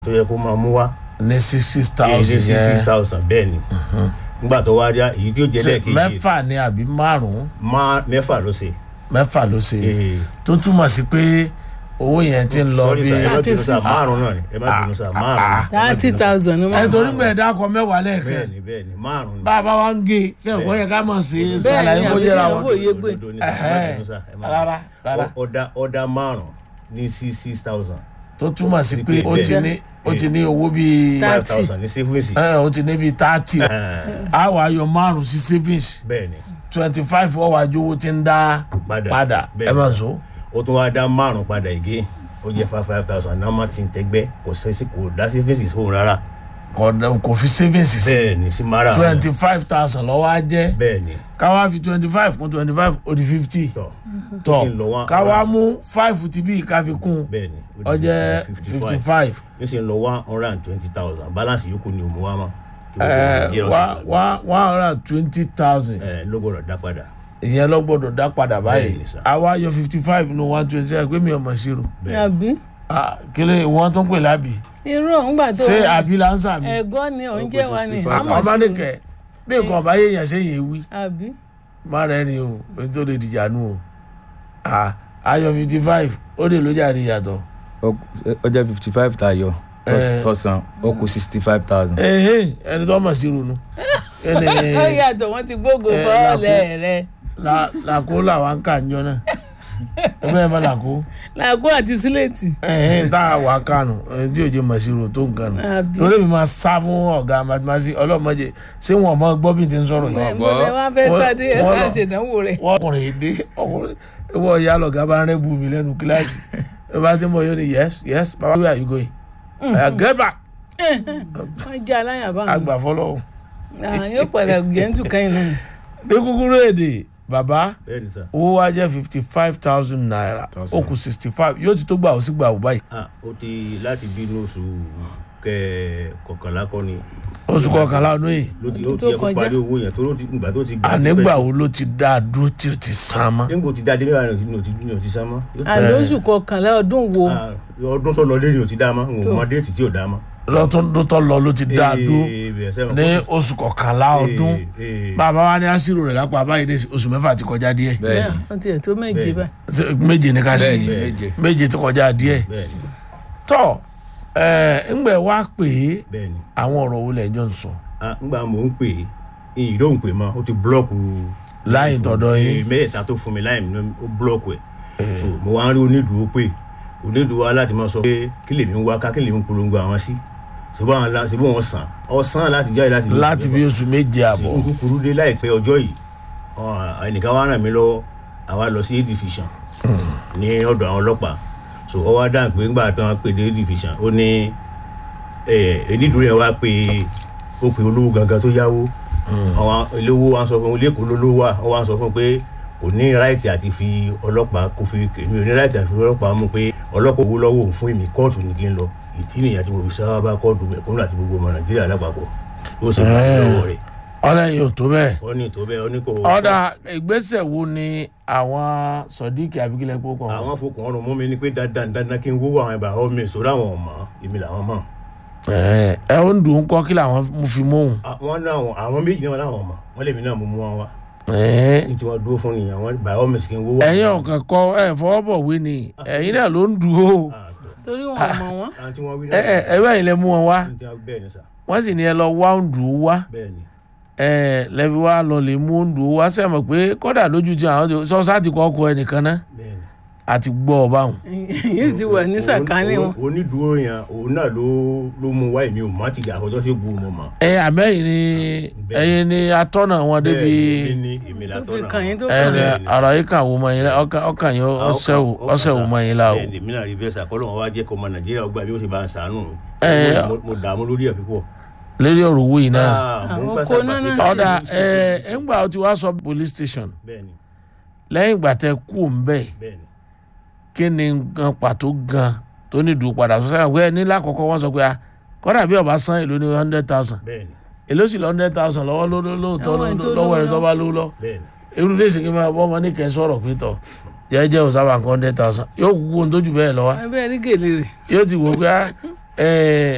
tó yẹ kó máa mú wá ní 66,000 66,000 bẹ́ẹ̀ ni nígbà tó wá dá èyí tí ó jẹ́ lẹ́ẹ̀kejì mẹ́fà ni àbí márùn-ún mẹ́fà ló ṣe. mẹ́fà ló ṣe tó túmọ̀ sí pé owó yẹn ti ń lọ bí márùn náà ni ẹ má bínú sá márùn. 30,000 ni ẹ torí pé ẹ̀dá kan mẹ́wàá lẹ́ẹ̀kan bẹ́ẹ̀ni márùn ni. bàbá wa ń gé ṣé ọ̀pọ̀ yẹ ká mọ̀ sí ṣàlàyé kó yẹra wọn. rárá ọ̀dà márùn ní 66,000. tó túmọ̀ sí pé ó ti ní owó bíi 5,000 ní savings. ó ti ní bíi 30 á wàá yọ márùn sí savings bẹ́ẹ̀ni 25 ọwọ́ àjòwò ti ń dá padà ẹ máa sọ. ó tún wá dá márùn padà again ó jẹ́ 5,000 náà má ti ń tẹ́gbẹ́ kò sẹ́sì kò dá savings fún rárá. kò fi savings sí. bẹ́ẹ̀ni sí mara 25,000 lọ́wọ́ á jẹ́. bẹ́ẹ̀ni káwá fi 25 kún 25 ó di 50. tọ́ káwá mú 5 ti bí ká fi kún ó jẹ́ 55. nísìnyí lọ 120,000 balance yòókù ni òmùwà mọ́. 120,000. ló gbọ́dọ̀ dá padà. ìyẹn ló gbọ́dọ̀ dá padà báyìí àwa yọ 55 ní 120 pé mi ò mọ̀ sí ro. àbí. kílẹ̀ ìwọ̀n tó ń pè lábì. irú òǹgbà tó ṣé àbí lánsà mi. ẹ̀gọ́ ni oúnjẹ wa ni. ọmọ nìkẹ́ bí nǹkan ọba yé yẹn ṣe yẹn wí. àbí. má rẹ ni o èyí tó lè dìjà nù o. ayọ̀ 55 ó lè lójà ní ìyàtọ̀. ó jẹ́ 55 tayọ tọ̀sán ó kù 65,000. ẹni tó mọ̀ sí ronú. ó yàtọ̀ wọ́n ti gbógo bọ́ọ̀lẹ̀ rẹ. làkó làwọn kà ń jọ náà ẹgbẹ́ ẹ̀ mọ́ làkó. làkó àti sílẹ̀tì. tá a wà kánù tí òjò mọ̀ sí ro tó nǹkan nù. torí mi máa sá fún ọ̀gá mathematics ọlọ́mọdé ṣé wọn mọ gbọ́ bí ti ń sọ̀rọ̀ yìí. bọ́lẹ̀ wọn fẹ́ sáde ẹ̀ sáà ṣèdánwò rẹ̀. wọ́n ọkùnrin èdè ọkùnrin ìwọ ìyá lọ̀gá bá ń rẹ́ bù mí lẹ́nu kíláàsì ẹ bá ti mọ̀ yóò ní yes baba where are you going. Get back. wọ́n jẹ́ aláyàbá mi. àgbà fọlọ́. yóò padà gẹ̀ẹ́ntù kẹ́yìn náà. ní kúkúrú èdè bàbá owó wa jẹ́ 55,000 naira ó kù 65 yóò ti tó gbà ó sì gbà ó báyìí. ó ti láti bínú oṣù kọkànlá kọ́ ni. oṣù kọkànlá ọdún yìí. ló ti yẹ kó parí owó yẹn tó ìgbà tó ti gbà. ànígbà wo ló ti dá a dúró tí o ti san mọ́. nígbà tí dáadé mẹ́wàá ni o ti san mọ́. àlóṣù kọkànlá ọdún wo. ọdún tó lọ lé ni o ti dá mọ́ n ò mọ déètì tí o dá mọ́. lọ́tún tó lọ ló ti dá a dúró ní oṣù kọkànlá ọdún bàbá wa ní àṣírò rẹ̀ lápá báyìí ní oṣù mẹ́fà ti kọjá díẹ̀. wọ́n ti ẹ̀ tó méje báyìí. méje ní ká sí méje ti kọjá díẹ̀. tọ́ ńgbẹ́ wá pé àwọn ọ̀rọ̀ wo lẹ́jọ́ ń sọ. ńgbà mò ń pè é ìdóhùn pè mọ́ ó ti búlọ́ọ̀kù láì tọ̀dọ̀ yín. mẹ́ẹ̀ta tó fún mi láì ó búlọ́ọ̀kù ẹ̀ so mo wá ń rí onídùúró pé onídùúró wa láti máa sọ pé kí lèmi ń wá ká kí lèmi ń polongo àwọn sí ṣùgbọ́n wọn sàn láti jáde láti bí oṣù méje àbọ̀. n kúkúrú dé láìpẹ́ ọjọ́ yìí ẹnìkan wá ràn mí lọ́wọ́ àwa lọ sí A division ní ọ̀dọ̀ àwọn ọlọ́pàá so ọ wá dáhùn pé ńgbà tó wọn pè dé A division ó ní onídùúró yẹn wá pé ó pè olówó gangan tó yáwó àwọn olówó wa sọ fún un lẹ́kọ̀ọ́ lólówó wa wọ́n wá sọ fún un pé kò ní ráìtì àti fi ọlọ́pàá kò fi èmi ò ní ráìtì àti fi ọlọ́pàá mú pé ọlọ́pàá owó lọ́wọ́ òun fún èmi kóòtù ní kí n lọ ìdí nìyẹn tí mo fi sábà bá kóòtù mẹ̀kúnnù àti gbogbo ọmọ Nàìjíríà lápapọ̀ ó sì bá mi lọ́wọ́ rẹ̀. ọ̀rẹ́ yìí ò tó bẹ́ẹ̀. ó ní tó bẹ́ẹ̀ ó ní kò. ọ̀dà ìgbésẹ̀ wo ni àwọn Sodiq abikilẹ̀ kó kàn. àwọn fokùn ọrùn mú mi ní pé dandan kí n wówó àwọn ìbá ọmọ ìṣòro àwọn ọmọ èmi làwọn mọ̀. ẹ ó ń dùn ún kọ́ kí làwọn mú fi mú. wọ́n ní àwọn méjì náà làwọn mọ̀ wọ́n lèmi náà mú wọn wá. ní tí wọ́n dúró fún nìyẹn wọ́n bá ọmọ ìsìnkú wówó. ẹ̀yin ọ̀kan kọ ẹ̀ fọwọ́bọ̀wé ni ẹ̀yin náà ló ń dúró. torí wọn mọ wọn. ẹ bẹ́ẹ̀ lẹ mú wọn wá wọ́n sì ní ẹ lọ wá òǹdù wá lẹ́bi wá lọ lè mú òǹdù wá sẹ́mọ̀ pé kọ́dà lójú ti àwọn sọ́sá ti kọ́ ọkọ ẹnìkan náà àti gbọ́ ọ báwọn. yìí sì wà ní sàkání wọn. onídùúró yẹn òun náà ló mú wá èmi ò má ti gà àkọjọ́ tí gbó mọ́ mọ́. ẹ̀yin ni atọ́nà wọn débi tó fi kàn yín tó kàn yín. ọ̀rọ̀ yìí kàn wò mọ́ yín ọkàn yín ọ̀sẹ̀ wò mọ́ yín la o. èmi náà rí bẹ́ẹ̀ sàkọ́lọ́ wọn wá jẹ́ kọ́ ọmọ Nàìjíríà ọgbà bí ó ṣe bá ń sàánù mo dààmú lórí ẹ̀ púpọ̀. lórí ọ̀rọ̀ owó yìí náà. ọ̀dà ńgbà tí wàá sọ police station lẹ́yìn ìgbà tẹ kú ń bẹ̀ kí ni gan pàtó gan tó ní ìdúró padà sọ sẹ́yìn pé ní lákọ̀ọ́kọ́ wọ́n sọ pé kọ́dà bí ọba san èlò ní 100,000 èlò sì lọ 100,000 lọ́wọ́ lóòótọ́ lọ́wọ́ ẹni tó bá lówó lọ irú lè sèké máa bọ́ ọmọ ní kẹ́ sọ̀rọ̀ pé tọ̀ jẹ́jẹ́ òsábà 100,000 yóò kú ohun tó jù bẹ́ẹ̀ lọ wá yóò ti wò pé